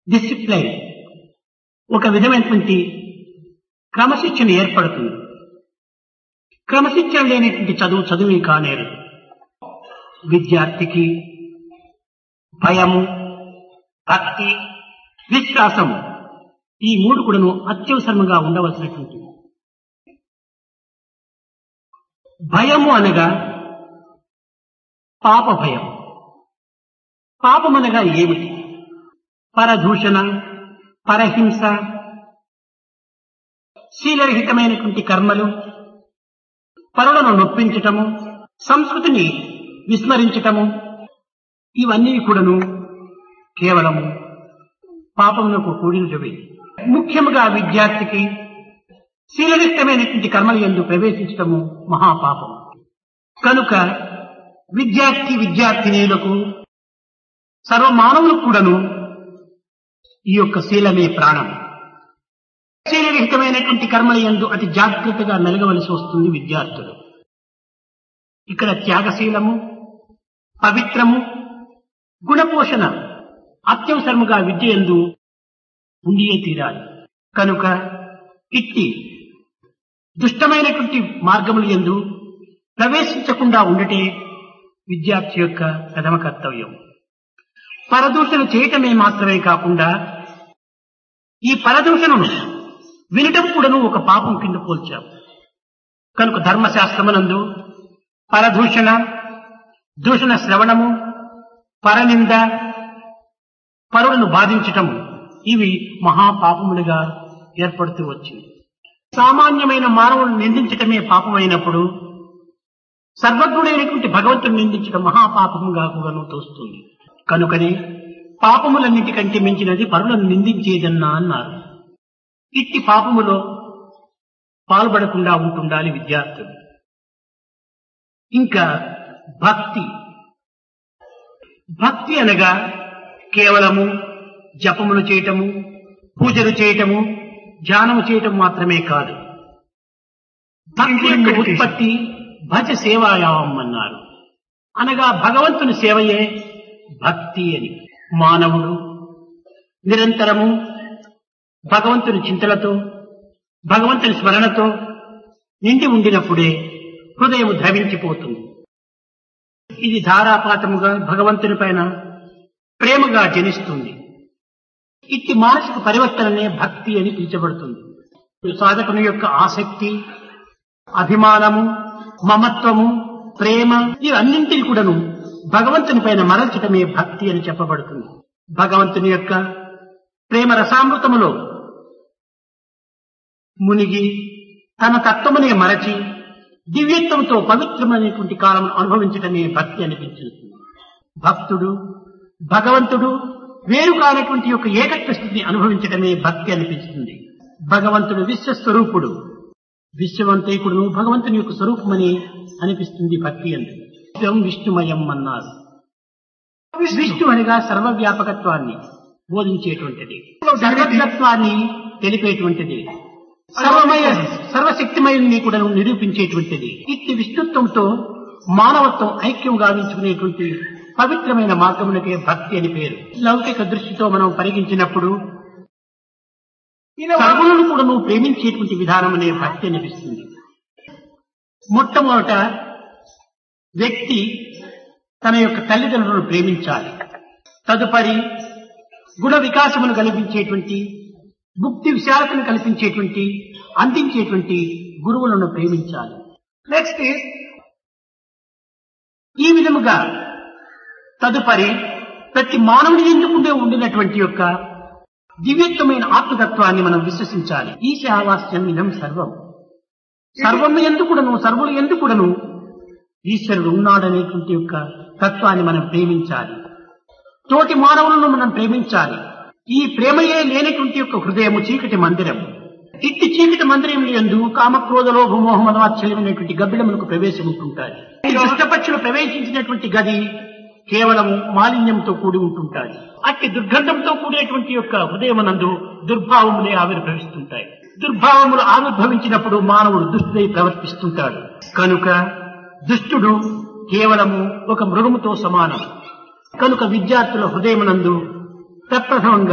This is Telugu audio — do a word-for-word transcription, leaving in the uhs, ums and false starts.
డిసిప్లైన్, ఒక విధమైనటువంటి క్రమశిక్షణ ఏర్పడుతుంది. క్రమశిక్షణ లేనటువంటి చదువు చదువు కానేరు. విద్యార్థికి భయము, భక్తి, విశ్వాసము ఈ మూడు కూడాను అత్యవసరంగా ఉండవలసినటువంటి. భయము అనగా పాప భయం. పాపమనగా ఏమిటి? పరదూషణ, పరహింస, శీలరహితమైనటువంటి కర్మలు, పరులను నొప్పించటము, సంస్కృతిని విస్మరించటము, ఇవన్నీ కూడాను కేవలము పాపమునకు కూడినవి. ముఖ్యముగా విద్యార్థికి శీలరహితమైనటువంటి కర్మలు యందు ప్రవేశించటము మహాపాపము. కనుక విద్యార్థి విద్యార్థినీలకు సర్వమానవులకు కూడాను ఈ యొక్క శీలమే ప్రాణం. శీలరహితమైనటువంటి కర్మల యందు అతి జాగ్రత్తగా మెలగవలసి వస్తుంది విద్యార్థులు. ఇక్కడ త్యాగశీలము, పవిత్రము, గుణపోషణ అత్యవసరముగా విద్య యందు ఉండియే తీరాలి. కనుక ఇట్టి దుష్టమైనటువంటి మార్గముల యందు ప్రవేశించకుండా ఉండటే విద్యార్థి యొక్క ప్రథమ కర్తవ్యం. పరదూషణ చేయటమే మాత్రమే కాకుండా ఈ పరదూషణను వినటం కూడాను ఒక పాపం కింద పోల్చాం. కనుక ధర్మశాస్త్రమునందు పరదూషణ, దూషణ శ్రవణము, పరనింద, పరులను బాధించటము ఇవి మహాపాపములుగా ఏర్పడుతూ వచ్చింది. సామాన్యమైన మానవులను నిందించటమే పాపమైనప్పుడు సర్వజ్ఞుడైనటువంటి భగవంతుని నిందించడం మహాపాపముగా కూడాను తోస్తుంది. కనుకనే పాపములన్నిటికంటే మించినది పరులను నిందించేదన్నా అన్నారు. ఇట్టి పాపములో పాల్పడకుండా ఉంటుండాలి విద్యార్థులు. ఇంకా భక్తి. భక్తి అనగా కేవలము జపములు చేయటము, పూజలు చేయటము, ధ్యానము చేయటం మాత్రమే కాదు. భక్తి యొక్క ఉత్పత్తి భజ సేవాయావం అన్నారు. అనగా భగవంతుని సేవయే భక్తి అని. మానవుడు నిరంతరము భగవంతుని చింతలతో, భగవంతుని స్మరణతో నిండి ఉండినప్పుడే హృదయం ద్రవించిపోతుంది. ఇది ధారాపాతముగా భగవంతుని పైన ప్రేమగా జనిస్తుంది. ఇట్టి మానసిక పరివర్తననే భక్తి అని పిలుచబడుతుంది. సాధకుని యొక్క ఆసక్తి, అభిమానము, మమత్వము, ప్రేమ ఇవన్నింటినీ కూడాను భగవంతుని పైన మరల్చటమే భక్తి అని చెప్పబడుతుంది. భగవంతుని యొక్క ప్రేమ రసామృతములో మునిగి తన తత్వమునే మరచి దివ్యత్వంతో పవిత్రమైనటువంటి కాలం అనుభవించటమే భక్తి అనిపించింది. భక్తుడు భగవంతుడు వేరు కానటువంటి యొక్క ఏకత్వ స్థితిని అనుభవించటమే భక్తి అనిపిస్తుంది. భగవంతుడు విశ్వస్వరూపుడు, విశ్వవంతైకుడును భగవంతుని యొక్క స్వరూపమని అనిపిస్తుంది భక్తి అంటే. విశ్వం విష్ణుమయం అన్నారు. విష్ణు అనగా సర్వవ్యాపకత్వాన్ని బోధించేటువంటిది, సర్వత్వాన్ని తెలిపేటువంటిది, సర్వమయ సర్వశక్తిమయుని కూడా నిరూపించేటువంటిది. ఇట్టి విష్ణుత్వంతో మానవత్వం ఐక్యం గావించుకునేటువంటి పవిత్రమైన మార్గమునకే భక్తి అని పేరు. లౌకిక దృష్టితో మనం పరిగించినప్పుడు సర్వులను కూడా నువ్వు ప్రేమించేటువంటి విధానం అనే భక్తి అనిపిస్తుంది. మొట్టమొదట వ్యక్తి తన యొక్క తల్లిదండ్రులను ప్రేమించాలి. తదుపరి గుణ వికాసమును కల్పించేటువంటి, భుక్తి విశాలతను కల్పించేటువంటి, అందించేటువంటి గురువులను ప్రేమించాలి. నెక్స్ట్ ఈజ్ ఈ విధముగా తదుపరి ప్రతి మానవుని ఎందుకుండే ఉండినటువంటి యొక్క దివ్యత్వమైన ఆత్మతత్వాన్ని మనం విశ్వసించాలి. ఈశావాస్యం ఇదం సర్వం. సర్వం ఎందుకుడను, సర్వులు ఎందుకుడను ఈశ్వరుడు ఉన్నాడనేటువంటి యొక్క తత్వాన్ని మనం ప్రేమించాలి. తోటి మానవులను మనం ప్రేమించాలి. ఈ ప్రేమయే లేనటువంటి యొక్క హృదయము చీకటి మందిరం. ఇట్టి చీకటి మందిరం యందు కామక్రోధ లోభ మోహ మదవాత్సల్యమైనటువంటి గబ్బిడములకు ప్రవేశం ఉంటుంటాయి. ఈ దుష్టపక్షులు ప్రవేశించినటువంటి గది కేవలము మాలిన్యంతో కూడి ఉంటుంటాయి. అట్టి దుర్గంధంతో కూడినటువంటి యొక్క హృదయమునందు దుర్భావములే ఆవిర్భవిస్తుంటాయి. దుర్భావములు ఆవిర్భవించినప్పుడు మానవుడు దుష్టుడై ప్రవర్తిస్తుంటాడు. కనుక దుష్టుడు కేవలము ఒక మృగముతో సమానం. కనుక విద్యార్థుల హృదయమునందు తత్ప్రథమంగా